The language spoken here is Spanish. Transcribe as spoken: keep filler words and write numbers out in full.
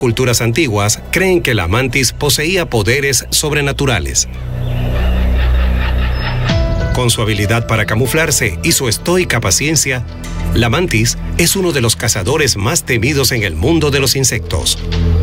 Culturas antiguas creen que la mantis poseía poderes sobrenaturales. Con su habilidad para camuflarse y su estoica paciencia, la mantis es uno de los cazadores más temidos en el mundo de los insectos.